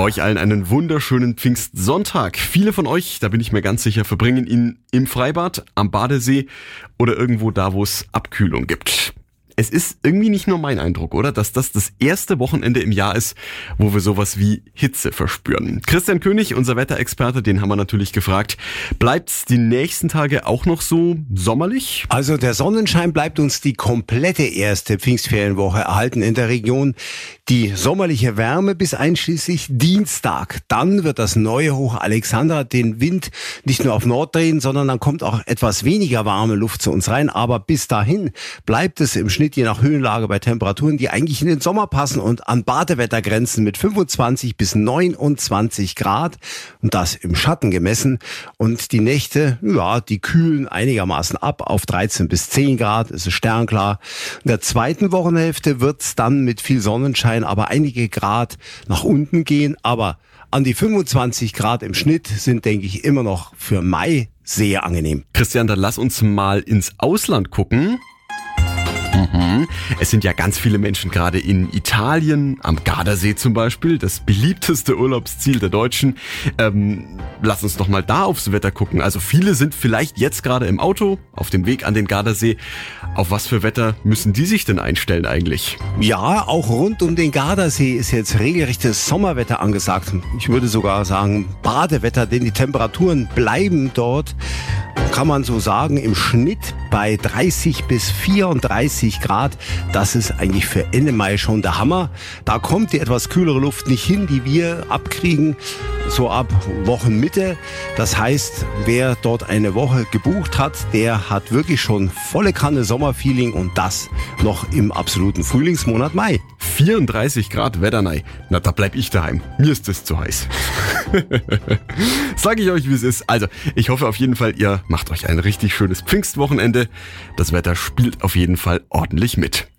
Euch allen einen wunderschönen Pfingstsonntag. Viele von euch, da bin ich mir ganz sicher, verbringen ihn im Freibad, am Badesee oder irgendwo da, wo es Abkühlung gibt. Es ist irgendwie nicht nur mein Eindruck, oder? Dass das erste Wochenende im Jahr ist, wo wir sowas wie Hitze verspüren. Christian König, unser Wetterexperte, den haben wir natürlich gefragt. Bleibt's die nächsten Tage auch noch so sommerlich? Also der Sonnenschein bleibt uns die komplette erste Pfingstferienwoche erhalten in der Region. Die sommerliche Wärme bis einschließlich Dienstag. Dann wird das neue Hoch Alexandra den Wind nicht nur auf Nord drehen, sondern dann kommt auch etwas weniger warme Luft zu uns rein. Aber bis dahin bleibt es im Schnitt je nach Höhenlage bei Temperaturen, die eigentlich in den Sommer passen und an Badewettergrenzen mit 25 bis 29 Grad und das im Schatten gemessen. Und die Nächte, ja, die kühlen einigermaßen ab auf 13 bis 10 Grad, es ist sternklar. In der zweiten Wochenhälfte wird es dann mit viel Sonnenschein aber einige Grad nach unten gehen, aber an die 25 Grad im Schnitt sind, denke ich, immer noch für Mai sehr angenehm. Christian, dann lass uns mal ins Ausland gucken. Es sind ja ganz viele Menschen gerade in Italien, am Gardasee zum Beispiel, das beliebteste Urlaubsziel der Deutschen. Lass uns doch mal da aufs Wetter gucken. Also viele sind vielleicht jetzt gerade im Auto, auf dem Weg an den Gardasee. Auf was für Wetter müssen die sich denn einstellen eigentlich? Ja, auch rund um den Gardasee ist jetzt regelrechtes Sommerwetter angesagt. Ich würde sogar sagen Badewetter, denn die Temperaturen bleiben dort, kann man so sagen, im Schnitt bei 30 bis 34 Grad. Das ist eigentlich für Ende Mai schon der Hammer. Da kommt die etwas kühlere Luft nicht hin, die wir abkriegen, so ab Wochenmitte. Das heißt, wer dort eine Woche gebucht hat, der hat wirklich schon volle Kanne Sommerfeeling und das noch im absoluten Frühlingsmonat Mai. 34 Grad Wetternei. Na, da bleib ich daheim. Mir ist das zu heiß. Sag ich euch, wie es ist. Also, ich hoffe auf jeden Fall, ihr macht euch ein richtig schönes Pfingstwochenende. Das Wetter spielt auf jeden Fall ordentlich mit.